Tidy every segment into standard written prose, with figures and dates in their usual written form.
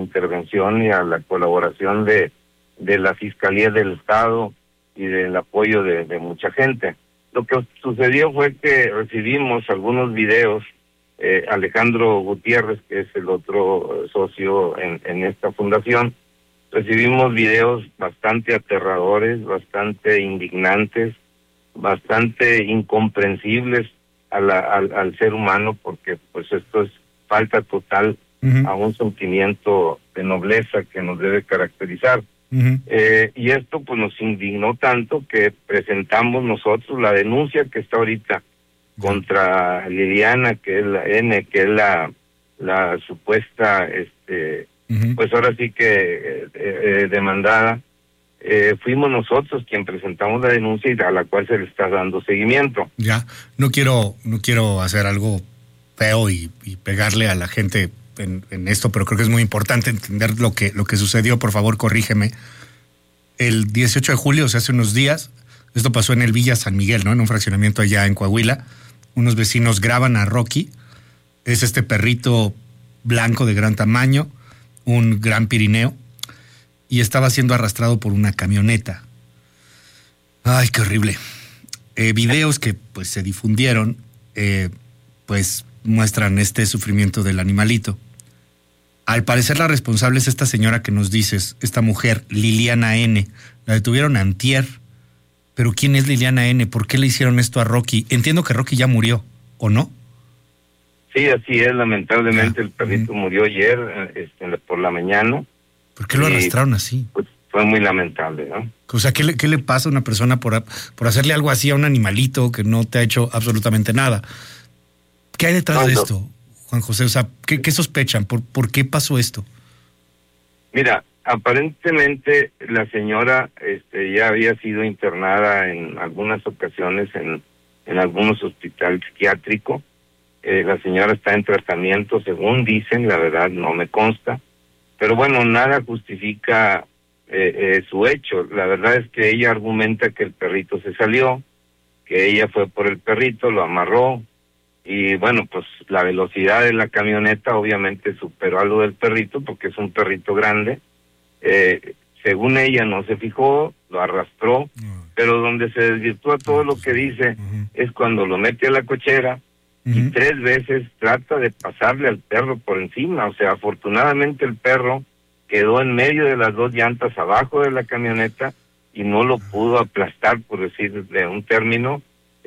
intervención y a la colaboración de la Fiscalía del Estado y del apoyo de mucha gente. Lo que sucedió fue que recibimos algunos videos, Alejandro Gutiérrez, que es el otro socio en esta fundación, recibimos videos bastante aterradores, bastante indignantes, bastante incomprensibles al ser humano, porque pues esto es falta total a un sentimiento de nobleza que nos debe caracterizar. Y esto pues nos indignó tanto que presentamos nosotros la denuncia que está ahorita contra Liliana, que es la N, que es la supuesta, pues ahora sí que demandada. Fuimos nosotros quien presentamos la denuncia y a la cual se le está dando seguimiento. Ya, no quiero hacer algo feo y pegarle a la gente en esto, pero creo que es muy importante entender lo que sucedió. Por favor, corrígeme. El 18 de julio, o sea, hace unos días, esto pasó en el Villa San Miguel, ¿no? En un fraccionamiento allá en Coahuila. Unos vecinos graban a Rocky. Es este perrito blanco de gran tamaño, un gran pirineo, y estaba siendo arrastrado por una camioneta. Ay, qué horrible. Videos que pues se difundieron, pues muestran este sufrimiento del animalito. Al parecer la responsable es esta señora que nos dices, esta mujer, Liliana N. La detuvieron antier. Pero ¿quién es Liliana N? ¿Por qué le hicieron esto a Rocky? Entiendo que Rocky ya murió, ¿o no? Sí, así es. Lamentablemente el perrito murió ayer por la mañana. ¿Por qué lo arrastraron así? Pues fue muy lamentable, ¿no? O sea, ¿qué le pasa a una persona por hacerle algo así a un animalito que no te ha hecho absolutamente nada? ¿Qué hay detrás de esto, Juan José? O sea, ¿qué sospechan? ¿Por qué pasó esto? Mira, aparentemente la señora ya había sido internada en algunas ocasiones en algunos hospitales psiquiátricos. La señora está en tratamiento, según dicen, la verdad no me consta. Pero bueno, nada justifica su hecho. La verdad es que ella argumenta que el perrito se salió, que ella fue por el perrito, lo amarró, y bueno, pues la velocidad de la camioneta obviamente superó a lo del perrito, porque es un perrito grande. Según ella no se fijó, lo arrastró, pero donde se desvirtúa todo lo que dice es cuando lo mete a la cochera y 3 veces trata de pasarle al perro por encima. O sea, afortunadamente el perro quedó en medio de las 2 llantas abajo de la camioneta y no lo pudo aplastar, por decir de un término,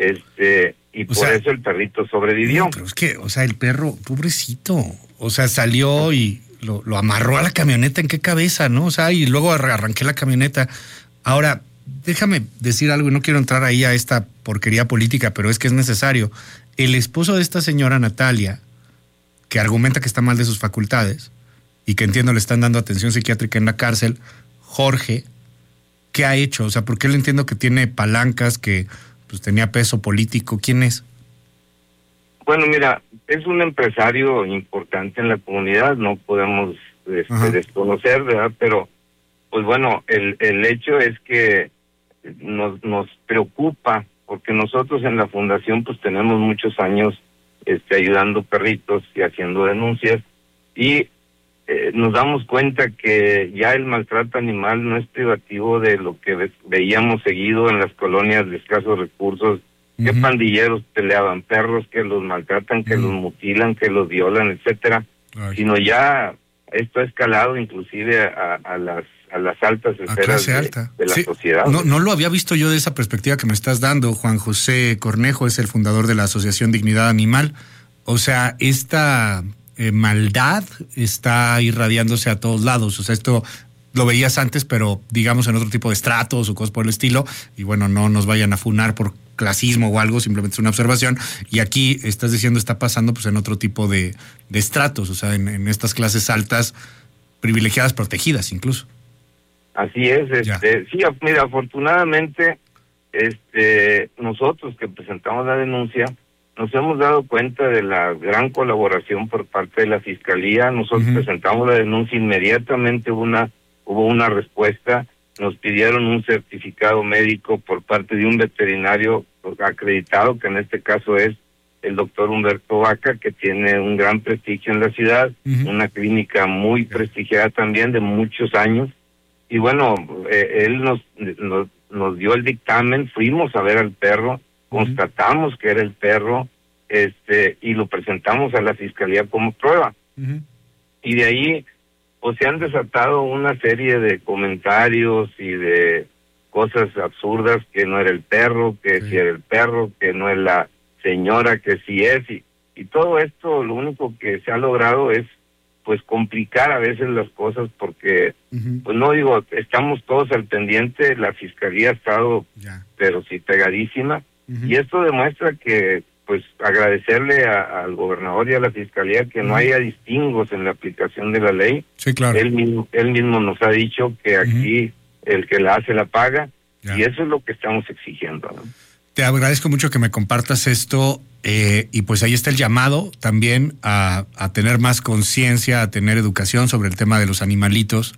y por eso el perrito sobrevivió. No, pero es que, o sea, el perro, pobrecito, o sea, salió y lo amarró a la camioneta. ¿En qué cabeza, no? O sea, y luego arranqué la camioneta. Ahora, déjame decir algo, y no quiero entrar ahí a esta porquería política, pero es que es necesario. El esposo de esta señora Natalia, que argumenta que está mal de sus facultades y que entiendo le están dando atención psiquiátrica en la cárcel, Jorge, ¿qué ha hecho? O sea, porque él entiendo que tiene palancas, que pues tenía peso político. ¿Quién es? Bueno, mira, es un empresario importante en la comunidad, no podemos desconocer, ¿verdad? Pero, pues bueno, el hecho es que nos preocupa, porque nosotros en la fundación pues tenemos muchos años ayudando perritos y haciendo denuncias, y nos damos cuenta que ya el maltrato animal no es privativo de lo que veíamos seguido en las colonias de escasos recursos, que pandilleros peleaban perros, que los maltratan, que los mutilan, que los violan, etcétera, sino ya esto ha escalado inclusive a las altas esferas de la sociedad. No lo había visto yo de esa perspectiva que me estás dando. Juan José Cornejo es el fundador de la Asociación Dignidad Animal. O sea, esta maldad está irradiándose a todos lados. O sea, esto lo veías antes, pero digamos en otro tipo de estratos o cosas por el estilo. Y bueno, no nos vayan a funar por clasismo o algo, simplemente es una observación. Y aquí estás diciendo está pasando pues en otro tipo de estratos, o sea, en estas clases altas, privilegiadas, protegidas incluso. Así es, sí, mira, afortunadamente, nosotros que presentamos la denuncia, nos hemos dado cuenta de la gran colaboración por parte de la Fiscalía. Nosotros presentamos la denuncia, inmediatamente hubo una respuesta, nos pidieron un certificado médico por parte de un veterinario acreditado, que en este caso es el doctor Humberto Vaca, que tiene un gran prestigio en la ciudad, una clínica muy prestigiada también de muchos años. Y bueno, él nos dio el dictamen, fuimos a ver al perro, constatamos que era el perro, y lo presentamos a la fiscalía como prueba. Y de ahí, pues se han desatado una serie de comentarios y de cosas absurdas, que no era el perro, que sí era el perro, que no es la señora, que sí es, y todo esto lo único que se ha logrado es pues complicar a veces las cosas, porque pues no digo, estamos todos al pendiente, la fiscalía ha estado pero sí pegadísima, y esto demuestra que pues agradecerle al gobernador y a la fiscalía que no haya distingos en la aplicación de la ley. Sí, claro. Él mismo nos ha dicho que aquí el que la hace la paga, y eso es lo que estamos exigiendo, ¿no? Te agradezco mucho que me compartas esto, y pues ahí está el llamado también a tener más conciencia, a tener educación sobre el tema de los animalitos.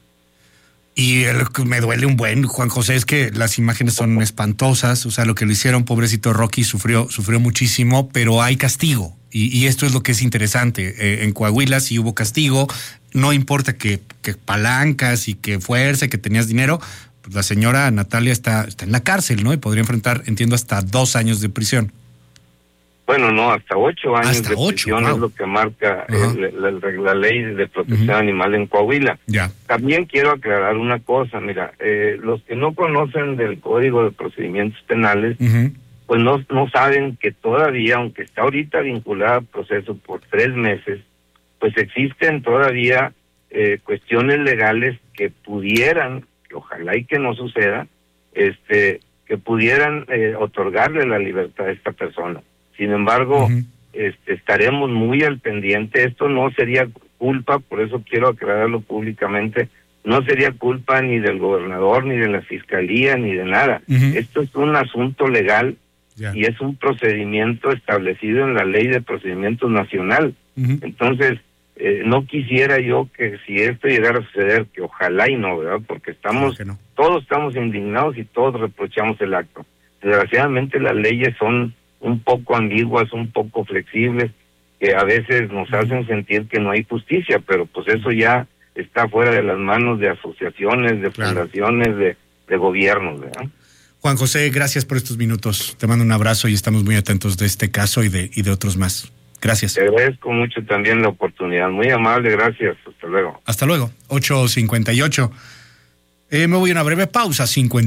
Y me duele un buen, Juan José, es que las imágenes son espantosas. O sea, lo que le hicieron, pobrecito Rocky, sufrió muchísimo, pero hay castigo. Y esto es lo que es interesante. En Coahuila sí hubo castigo. No importa que palancas y que fuerza, que tenías dinero. Pues la señora Natalia está en la cárcel, ¿no? Y podría enfrentar, entiendo, hasta 2 años de prisión. Bueno, no, hasta 8 años hasta de 8, prisión, wow. Es lo que marca la ley de protección animal en Coahuila. También quiero aclarar una cosa, mira, los que no conocen del Código de Procedimientos Penales, pues no saben que todavía, aunque está ahorita vinculada al proceso por 3 meses, pues existen todavía cuestiones legales que pudieran, que ojalá y que no suceda, que pudieran otorgarle la libertad a esta persona. Sin embargo, estaremos muy al pendiente. Esto no sería culpa, por eso quiero aclararlo públicamente, no sería culpa ni del gobernador, ni de la fiscalía, ni de nada. Esto es un asunto legal y es un procedimiento establecido en la Ley de Procedimientos Nacional. Entonces, no quisiera yo que si esto llegara a suceder, que ojalá y no, ¿verdad? Porque todos estamos indignados y todos reprochamos el acto. Desgraciadamente las leyes son un poco ambiguas, un poco flexibles, que a veces nos hacen sentir que no hay justicia, pero pues eso ya está fuera de las manos de asociaciones, de fundaciones, de gobiernos, ¿verdad? Juan José, gracias por estos minutos. Te mando un abrazo y estamos muy atentos de este caso y de otros más. Gracias. Te agradezco mucho también la oportunidad. Muy amable, gracias. Hasta luego. Hasta luego. 8:58. Me voy a una breve pausa.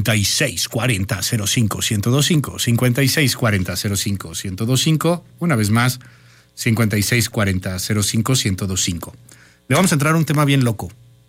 5640-05-1025. 5640-05-1025. Una vez más, 5640-05-1025. Le vamos a entrar a un tema bien loco.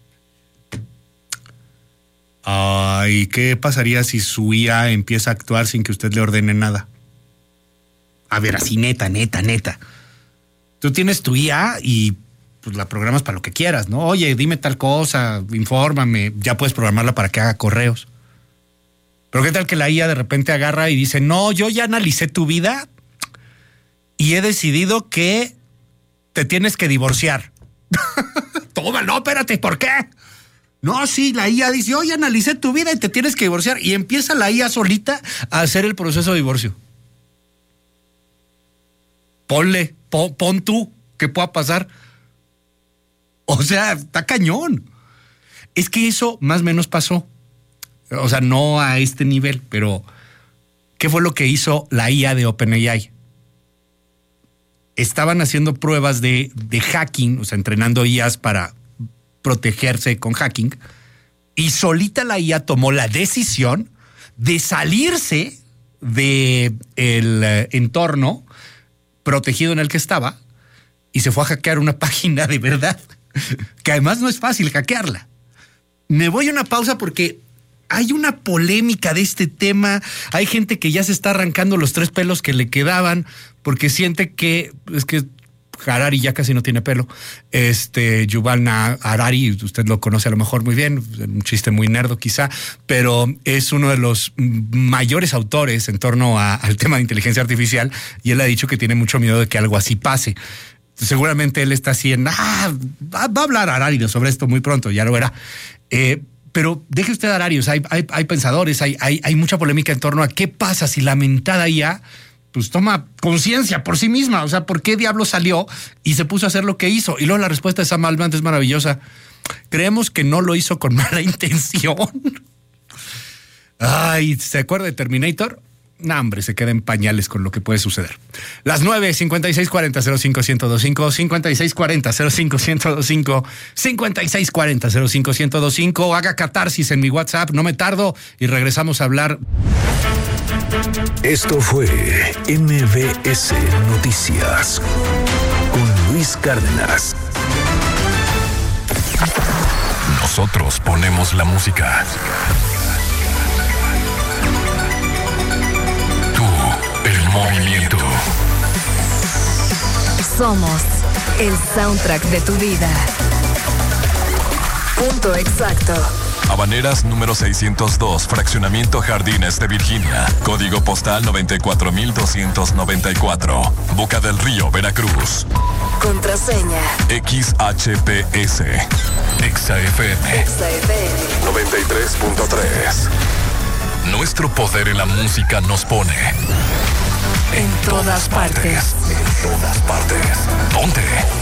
Ay, ¿qué pasaría si su IA empieza a actuar sin que usted le ordene nada? A ver, así neta. Tú tienes tu IA y pues la programas para lo que quieras, ¿no? Oye, dime tal cosa, infórmame, ya puedes programarla para que haga correos. Pero ¿qué tal que la IA de repente agarra y dice, no, yo ya analicé tu vida y he decidido que te tienes que divorciar? Toma, no, espérate, ¿por qué? No, sí, la IA dice, yo ya analicé tu vida y te tienes que divorciar. Y empieza la IA solita a hacer el proceso de divorcio. Pon tú, ¿qué pueda pasar? O sea, está cañón. Es que eso más o menos pasó. O sea, no a este nivel, pero ¿qué fue lo que hizo la IA de OpenAI? Estaban haciendo pruebas de hacking, o sea, entrenando IAs para protegerse con hacking, y solita la IA tomó la decisión de salirse del entorno protegido en el que estaba y se fue a hackear una página de verdad, que además no es fácil hackearla. Me voy a una pausa porque hay una polémica de este tema. Hay gente que ya se está arrancando los 3 pelos que le quedaban porque siente que es que Harari ya casi no tiene pelo. Yuval Harari, usted lo conoce a lo mejor muy bien, un chiste muy nerdo quizá, pero es uno de los mayores autores en torno al tema de inteligencia artificial, y él ha dicho que tiene mucho miedo de que algo así pase. Seguramente él está así va a hablar Harari sobre esto muy pronto, ya lo verá. Pero deje usted a Harari, o sea, hay pensadores, hay mucha polémica en torno a qué pasa si la mentada IA pues toma conciencia por sí misma. O sea, ¿por qué diablo salió y se puso a hacer lo que hizo? Y luego la respuesta de Sam Altman es maravillosa. Creemos que no lo hizo con mala intención. Ay, ¿se acuerda de Terminator? No, hombre, se queda en pañales con lo que puede suceder. Las 9:5640-05-1025, 5640-05-1025, 5640-05-1025. Haga catarsis en mi WhatsApp, no me tardo y regresamos a hablar. Esto fue MBS Noticias con Luis Cárdenas. Nosotros ponemos la música. Tú, el movimiento. Somos el soundtrack de tu vida. Punto exacto. Habaneras número 602, Fraccionamiento Jardines de Virginia. Código postal 94294. Boca del Río, Veracruz. Contraseña. XHPS. XAFM. 93.3. Nuestro poder en la música nos pone En todas partes. En todas partes. ¿Dónde?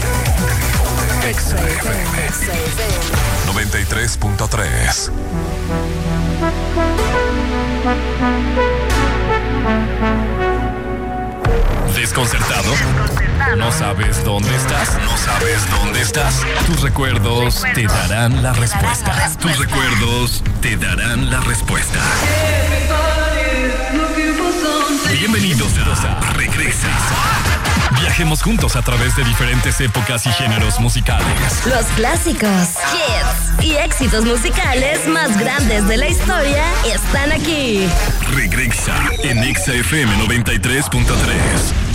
XAFM 93.3. ¿Desconcertado? ¿No sabes dónde estás? ¿No sabes dónde estás? Tus recuerdos te darán la respuesta. Tus recuerdos te darán la respuesta. Bienvenidos a Regresa. Viajemos juntos a través de diferentes épocas y géneros musicales. Los clásicos, hits y éxitos musicales más grandes de la historia están aquí. Regresa en XFM 93.3.